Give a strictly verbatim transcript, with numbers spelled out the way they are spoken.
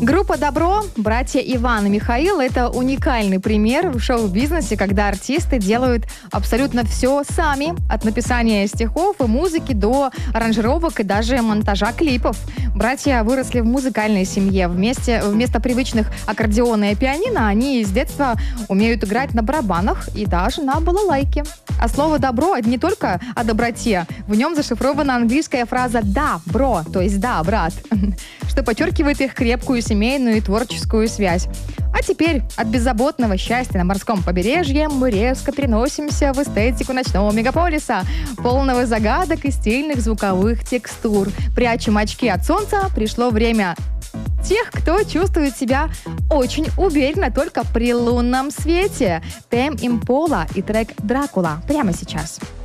Группа «Добро», братья Иван и Михаил – это уникальный пример в шоу-бизнесе, когда артисты делают абсолютно все сами, от написания стихов и музыки до аранжировок и даже монтажа клипов. Братья выросли в музыкальной семье. Вместе, вместо привычных аккордеона и пианино они с детства умеют играть на барабанах и даже на балалайке. А слово «добро» — это не только о доброте. В нем зашифрована английская фраза «да, бро», то есть «да, брат», что подчеркивает их крепкую семейную и творческую связь. А теперь от беззаботного счастья на морском побережье мы резко переносимся в эстетику ночного мегаполиса, полного загадок и стильных звуковых текстур. Прячем очки от солнца, пришло время тех, кто чувствует себя очень уверенно только при лунном свете. Тем Импола и трек «Дракула» прямо сейчас.